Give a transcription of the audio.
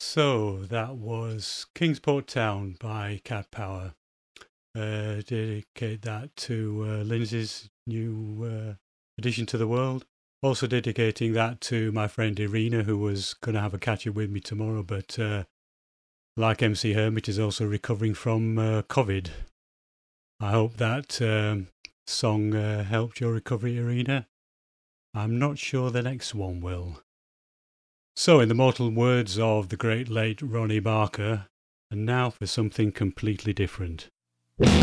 So that was Kingsport Town by Cat Power. Dedicate that to Lindsay's new addition to the world. Also dedicating that to my friend Irina, who was going to have a catch up with me tomorrow, but like MC Hermit is also recovering from COVID. I hope that song helped your recovery, Irina. I'm not sure the next one will. So, in the mortal words of the great late Ronnie Barker, and now for something completely different.